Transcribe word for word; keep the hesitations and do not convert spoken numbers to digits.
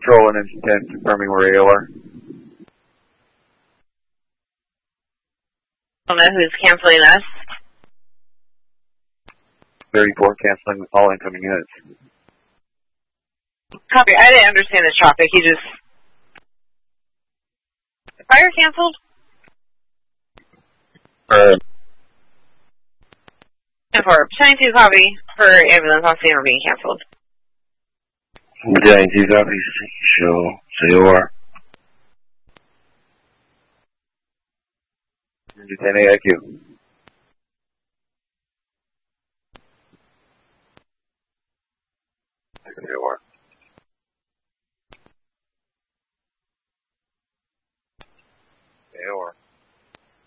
Control and engine ten, confirming where A O are. I don't know who's canceling us. thirty-four canceling all incoming units. Copy. I didn't understand the traffic. He just... Fire canceled? Uh, For ninety-two copy for ambulance on scene are being canceled. ninety-two copy, show C O R. ten A I Q.